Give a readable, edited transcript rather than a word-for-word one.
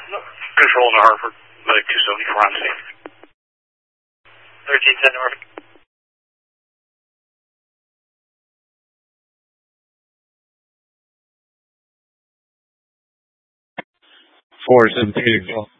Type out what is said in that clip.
Control to Hartford, Medic 274 on scene. 1310 North. Four 17.